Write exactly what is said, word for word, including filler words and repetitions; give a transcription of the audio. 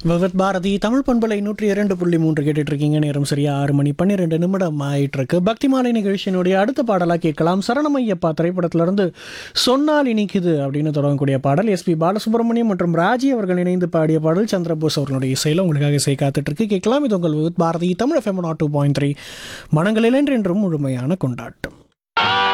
விவத் பாரதி தமிழ் பண்பலை நூற்றி இரண்டு புள்ளி மூன்று கேட்டுட்டு இருக்கீங்க. நேரம் சரியா ஆறு மணி பன்னிரெண்டு நிமிடம் ஆயிட்டு இருக்கு. பக்தி மாலை நிகழ்ச்சியினுடைய அடுத்த பாடலாக கேட்கலாம். சரணமையப்பா திரைப்படத்திலிருந்து சொன்னால் இனிக்குது அப்படின்னு தொடங்கக்கூடிய பாடல் எஸ்பி பாலசுப்ரமணியம் மற்றும் ராஜி அவர்கள் இணைந்து பாடிய பாடல் சந்திரபோஸ் அவர்களுடைய இசையில் உங்களுக்காக இசை காத்துட்டு இருக்கு. கேட்கலாம். இது உங்கள் விவத் Bharathi Tamil FM not two point three மனங்களில் என்றென்றும் முழுமையான கொண்டாட்டம்.